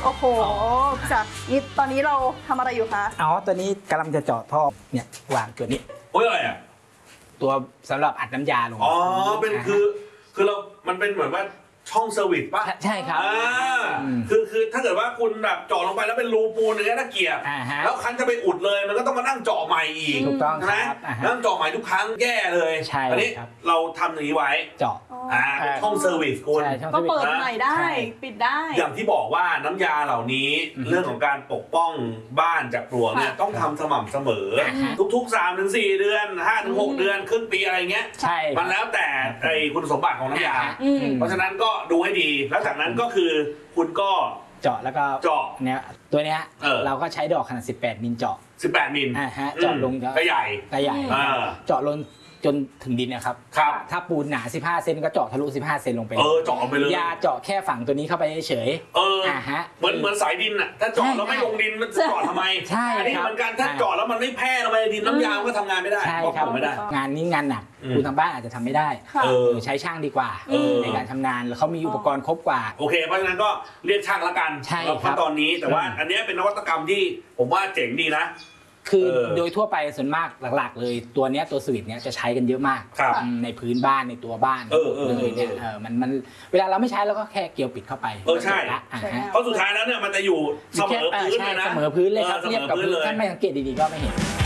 โอ้โหจ้ะนี่ตอนนี้เราทำอะไรอยู่คะอ๋อตัวนี้กำลังจะเจาะท่อเนี่ยวางตัวนี้โอ้ยอะไรอ่ะตัวสำหรับอัดน้ำยาลงอ๋อเป็นคือเรามันเป็นเหมือนว่าช่องเซอร์วิสป่ะใช่ครับคือถ้าเกิดว่าคุณแบบเจาะลงไปแล้วเป็นรูปูนอย่างเงี้ยน่าเกลียดแล้วคันจะไปอุดเลยมันก็ต้องมานั่งเจาะใหม่อีกถูกต้องครับนั่งเจาะใหม่ทุกครั้งแย่เลยใช่อันนี้เราทำอย่างนี้ไว้เจาะเป็นช่องเซอร์วิสคุณก็เปิดใหม่ได้ปิดได้อย่างที่บอกว่าน้ำยาเหล่านี้เรื่องของการปกป้องบ้านจากปลวกเนี่ยต้องทำสม่ำเสมอทุกๆ 3-4 เดือน 5-6 เดือนครึ่งปีอะไรเงี้ยมันแล้วแต่คุณสมบัติของน้ำยาเพราะฉะนั้นก็ดูให้ดีแล้วจากนั้นก็คือคุณก็เจาะแล้วก็เจาะเนี่ยตัวเนี้ยเราก็ใช้ดอกขนาด18มิลเจาะ 18มิลเจาะลงก็ใหญ่เจาะลงจนถึงดินนะครับถ้าปูนหนา15เซนก็เจาะทะลุ15เซนลงไปเจาะไปเลยยาเจาะแค่ฝั่งตัวนี้เข้าไปเฉยเหมือนสายดินอ่ะถ้าเจาะแล้วไม่ลงดินมันเจาะทำไมใช่อันนี้เหมือนกันถ้าเจาะแล้วมันไม่แพร่ลงไปดินน้ำยาก็ทำงานไม่ได้ใช่ครับไม่ได้งานนี้งานหนักคุณทางบ้านอาจจะทำไม่ได้ใช้ช่างดีกว่าในการทำงานแล้วเขามีอุปกรณ์ครบกว่าโอเคเพราะฉะนั้นก็เรียกช่างละกันขั้นตอนนี้แต่ว่าอันนี้เป็นนวัตกรรมที่ผมว่าเจ๋งดีนะคือโดยทั่วไปส่วนมากหลักๆเลยตัวนี้ตัวสวิตช์เนี้ยจะใช้กันเยอะมากในพื้นบ้านในตัวบ้านเลยเนี่ยมันเวลาเราไม่ใช้เราก็แค่เกลียวปิดเข้าไปใช่เพราะสุดท้ายแล้วเนี่ยมันจะอยู่เสมอพื้นเลยนะเสมอพื้นเลยครับเรียบกับพื้นถ้าไม่สังเกตดีๆก็ไม่เห็น